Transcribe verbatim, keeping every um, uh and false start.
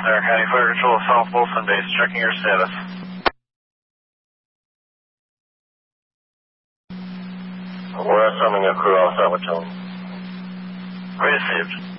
Starr County Fire Control, South Wilson Base, checking your status. We're assuming a crew outside with Tony. Received.